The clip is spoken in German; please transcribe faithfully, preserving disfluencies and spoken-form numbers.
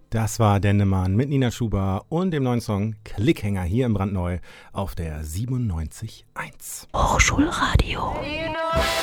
Das war Dennemann mit Nina Schuber und dem neuen Song Klickhänger hier im Brandneu auf der siebenundneunzig Komma eins. Hochschulradio. You know